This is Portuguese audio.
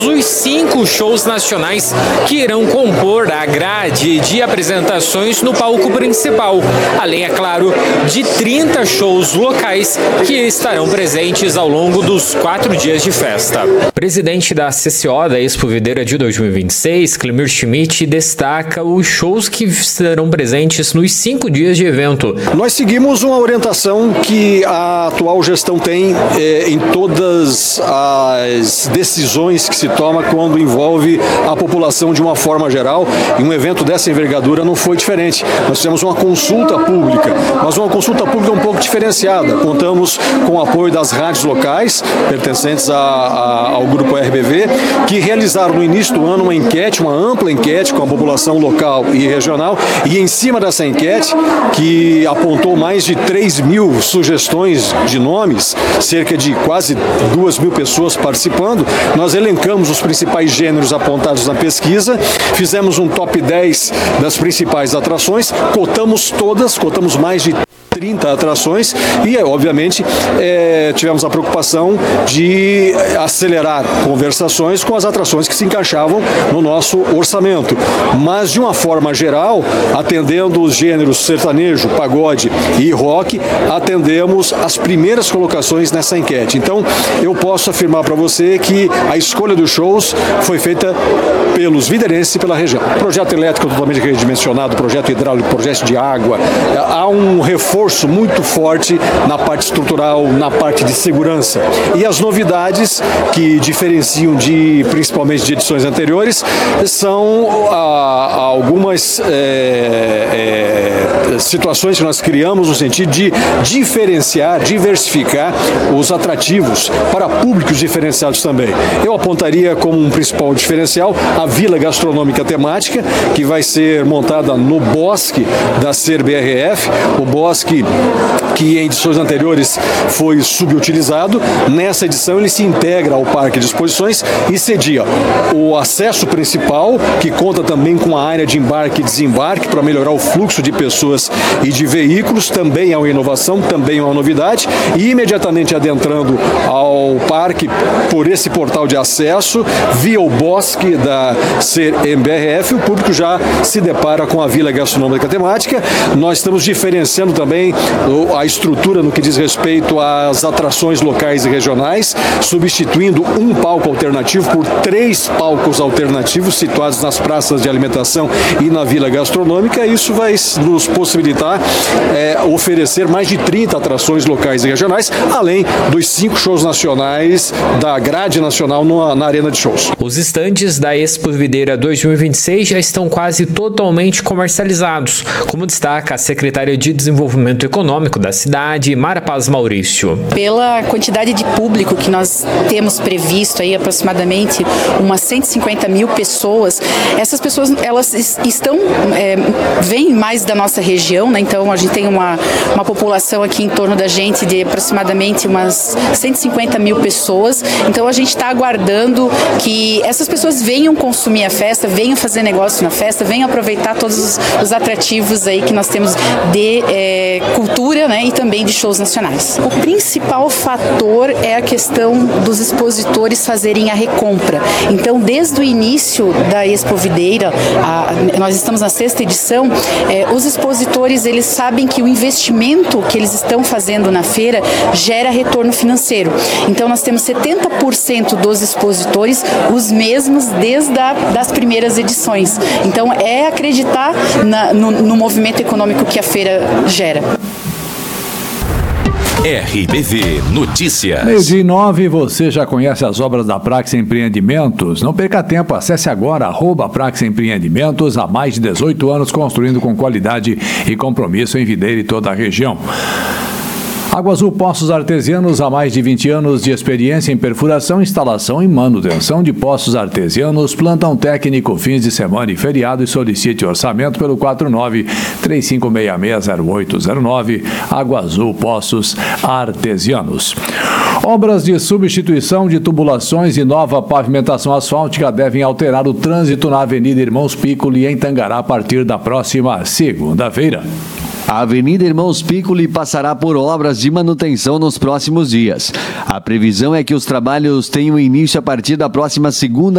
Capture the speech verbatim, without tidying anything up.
os cinco shows nacionais que irão compor a grade de apresentações no palco principal, além, é claro, de trinta shows locais que estarão presentes ao longo dos quatro dias de festa. O presidente da C C O da Expo Videira de dois mil e vinte e seis, Clemir Schmidt, destaca os shows que estarão presentes nos cinco dias de evento. Nós seguimos uma orientação que a atual gestão tem eh, em todas as decisões que se toma quando envolve a população de uma forma geral, e um evento dessa envergadura não foi diferente. Nós fizemos uma consulta pública, mas uma consulta pública um pouco diferenciada. Contamos com o apoio das rádios locais, pertencentes a, a, ao grupo R B V, que realizaram no início do ano uma enquete, uma ampla enquete com a população local e regional, e em cima dessa enquete, que apontou mais de três mil sugestões de nomes, cerca de quase duas mil pessoas participando, nós elencamos os principais gêneros apontados na pesquisa, fizemos um top dez das principais atrações, cotamos todas, cotamos mais de trinta atrações e, obviamente, é, tivemos a preocupação de acelerar conversações com as atrações que se encaixavam no nosso orçamento. Mas, de uma forma geral, atendendo os gêneros sertanejo, pagode e rock, atendemos as primeiras colocações nessa enquete. Então, eu posso afirmar para você que a escolha dos shows foi feita pelos videirenses e pela região. Projeto elétrico totalmente redimensionado, projeto hidráulico, projeto de água, há um reforço muito forte na parte estrutural, na parte de segurança. E as novidades que diferenciam de, principalmente de edições anteriores, são ah, algumas é, é, situações que nós criamos no sentido de diferenciar, diversificar os atrativos para públicos diferenciados também. Eu apontaria como um principal diferencial a Vila Gastronômica Temática, que vai ser montada no Bosque da Ser B R F, o Bosque que em edições anteriores foi subutilizado. Nessa edição ele se integra ao parque de exposições e cedia o acesso principal, que conta também com a área de embarque e desembarque para melhorar o fluxo de pessoas e de veículos, também é uma inovação, também é uma novidade, e imediatamente adentrando ao parque por esse portal de acesso, via o Bosque da Ser M B R F, o público já se depara com a Vila Gastronômica Temática. Nós estamos diferenciando também a estrutura no que diz respeito às atrações locais e regionais, substituindo um palco alternativo por três palcos alternativos situados nas praças de alimentação e na Vila Gastronômica. Isso vai nos possibilitar é, oferecer mais de trinta atrações locais e regionais, além dos cinco shows nacionais da grade nacional no, na arena de shows. Os estandes da Expo Videira dois mil e vinte e seis já estão quase totalmente comercializados, como destaca a secretária de Desenvolvimento Econômico da cidade, Mara Paz Maurício. Pela quantidade de público que nós temos previsto, aí aproximadamente umas cento e cinquenta mil pessoas, essas pessoas elas estão, é, vêm mais da nossa região, né? Então a gente tem uma, uma população aqui em torno da gente de aproximadamente umas cento e cinquenta mil pessoas, então a gente está aguardando que essas pessoas venham consumir a festa, venham fazer negócio na festa, venham aproveitar todos os, os atrativos aí que nós temos de é, cultura, né, e também de shows nacionais. O principal fator é a questão dos expositores fazerem a recompra. Então, desde o início da Expo Videira, a, nós estamos na sexta edição, é, os expositores eles sabem que o investimento que eles estão fazendo na feira gera retorno financeiro. Então, nós temos setenta por cento dos expositores os mesmos desde a, das primeiras edições. Então, é acreditar na, no, no movimento econômico que a feira gera. R B V Notícias. Meio-dia e nove, você já conhece as obras da Prax Empreendimentos? Não perca tempo, acesse agora arroba Prax Empreendimentos, há mais de dezoito anos construindo com qualidade e compromisso em Videira e toda a região. Água Azul Poços Artesianos, há mais de vinte anos de experiência em perfuração, instalação e manutenção de poços artesianos. Plantão técnico, fins de semana e feriado, e solicite orçamento pelo quatro nove três cinco seis seis zero oito zero nove. Água Azul Poços Artesianos. Obras de substituição de tubulações e nova pavimentação asfáltica devem alterar o trânsito na Avenida Irmãos Piccoli, em Tangará, a partir da próxima segunda-feira. A Avenida Irmãos Piccoli passará por obras de manutenção nos próximos dias. A previsão é que os trabalhos tenham início a partir da próxima segunda